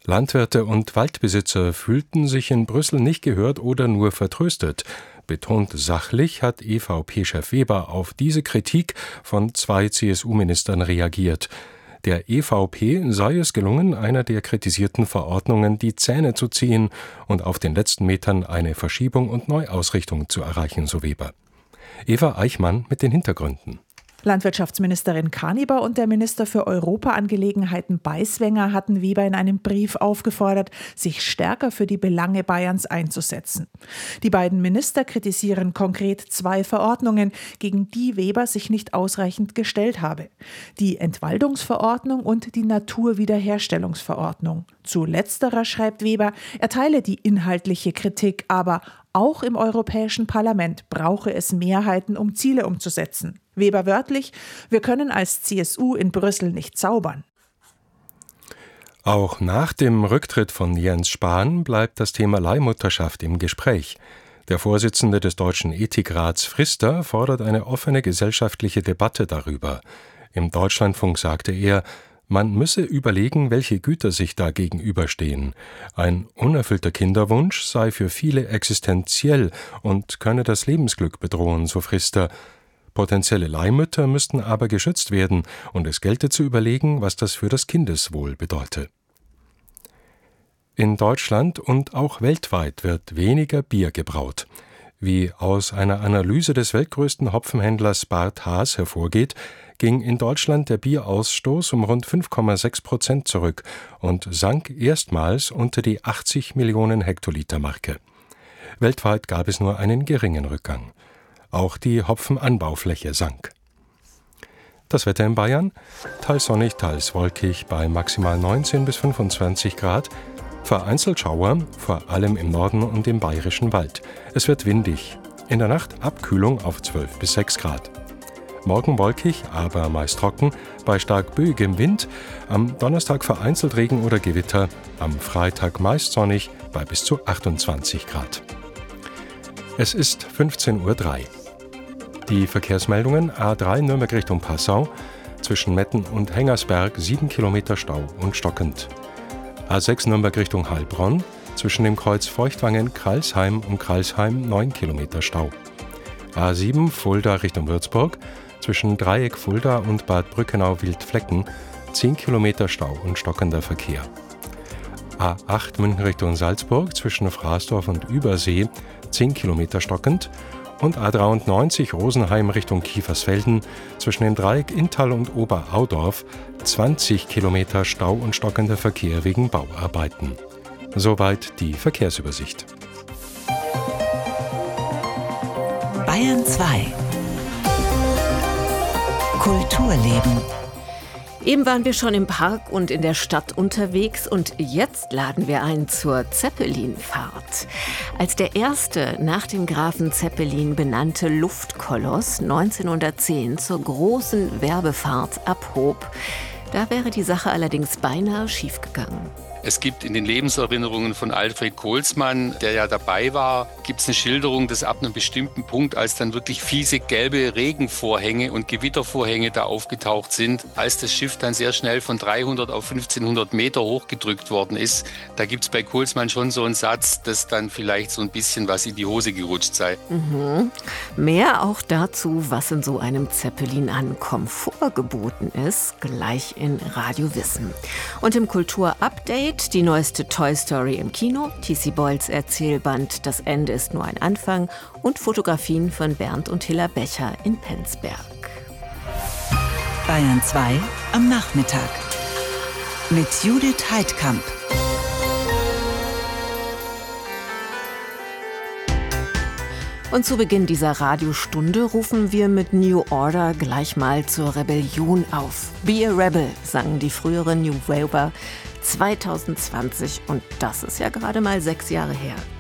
Landwirte und Waldbesitzer fühlten sich in Brüssel nicht gehört oder nur vertröstet. Betont sachlich hat EVP-Chef Weber auf diese Kritik von 2 CSU-Ministern reagiert. Der EVP sei es gelungen, einer der kritisierten Verordnungen die Zähne zu ziehen und auf den letzten Metern eine Verschiebung und Neuausrichtung zu erreichen, so Weber. Eva Eichmann mit den Hintergründen. Landwirtschaftsministerin Kaniber und der Minister für Europaangelegenheiten Beiswenger hatten Weber in einem Brief aufgefordert, sich stärker für die Belange Bayerns einzusetzen. Die beiden Minister kritisieren konkret 2 Verordnungen, gegen die Weber sich nicht ausreichend gestellt habe. Die Entwaldungsverordnung und die Naturwiederherstellungsverordnung. Zu letzterer schreibt Weber, er teile die inhaltliche Kritik, aber auch im Europäischen Parlament brauche es Mehrheiten, um Ziele umzusetzen. Weber wörtlich, wir können als CSU in Brüssel nicht zaubern. Auch nach dem Rücktritt von Jens Spahn bleibt das Thema Leihmutterschaft im Gespräch. Der Vorsitzende des Deutschen Ethikrats Frister fordert eine offene gesellschaftliche Debatte darüber. Im Deutschlandfunk sagte er, man müsse überlegen, welche Güter sich da gegenüberstehen. Ein unerfüllter Kinderwunsch sei für viele existenziell und könne das Lebensglück bedrohen, so Frister. Potenzielle Leihmütter müssten aber geschützt werden und es gelte zu überlegen, was das für das Kindeswohl bedeute. In Deutschland und auch weltweit wird weniger Bier gebraut. Wie aus einer Analyse des weltgrößten Hopfenhändlers Bart Haas hervorgeht, ging in Deutschland der Bierausstoß um rund 5,6% zurück und sank erstmals unter die 80 Millionen Hektoliter-Marke. Weltweit gab es nur einen geringen Rückgang. Auch die Hopfenanbaufläche sank. Das Wetter in Bayern: teils sonnig, teils wolkig bei maximal 19 bis 25 Grad. Vereinzelt Schauer, vor allem im Norden und im Bayerischen Wald. Es wird windig. In der Nacht Abkühlung auf 12 bis 6 Grad. Morgen wolkig, aber meist trocken, bei stark böigem Wind. Am Donnerstag vereinzelt Regen oder Gewitter. Am Freitag meist sonnig bei bis zu 28 Grad. Es ist 15:03 Uhr. Die Verkehrsmeldungen: A3 Nürnberg Richtung Passau, zwischen Metten und Hengersberg 7 Kilometer Stau und stockend. A6 Nürnberg Richtung Heilbronn, zwischen dem Kreuz Feuchtwangen-Kralsheim und Kralsheim 9 Kilometer Stau. A7 Fulda Richtung Würzburg, zwischen Dreieck Fulda und Bad Brückenau-Wildflecken 10 Kilometer Stau und stockender Verkehr. A8 München Richtung Salzburg, zwischen Fraßdorf und Übersee 10 Kilometer stockend. Und A93 Rosenheim Richtung Kiefersfelden, zwischen dem Dreieck Inntal und Oberaudorf 20 Kilometer Stau und stockender Verkehr wegen Bauarbeiten. Soweit die Verkehrsübersicht. Bayern 2 Kulturleben. Eben waren wir schon im Park und in der Stadt unterwegs und jetzt laden wir ein zur Zeppelin-Fahrt. Als der erste nach dem Grafen Zeppelin benannte Luftkoloss 1910 zur großen Werbefahrt abhob, da wäre die Sache allerdings beinahe schiefgegangen. Es gibt in den Lebenserinnerungen von Alfred Kohlsmann, der ja dabei war, gibt es eine Schilderung, dass ab einem bestimmten Punkt, als dann wirklich fiese gelbe Regenvorhänge und Gewittervorhänge da aufgetaucht sind, als das Schiff dann sehr schnell von 300 auf 1500 Meter hochgedrückt worden ist, da gibt es bei Kohlsmann schon so einen Satz, dass dann vielleicht so ein bisschen was in die Hose gerutscht sei. Mehr auch dazu, was in so einem Zeppelin an Komfort geboten ist, gleich in Radio Wissen. Und im Kulturupdate die neueste Toy Story im Kino, T.C. Boyles Erzählband Das Ende ist nur ein Anfang und Fotografien von Bernd und Hilla Becher in Penzberg. Bayern 2 am Nachmittag mit Judith Heidkamp. Und zu Beginn dieser Radiostunde rufen wir mit New Order gleich mal zur Rebellion auf. Be a Rebel, sangen die früheren New Waver 2020 und das ist ja gerade mal 6 Jahre her.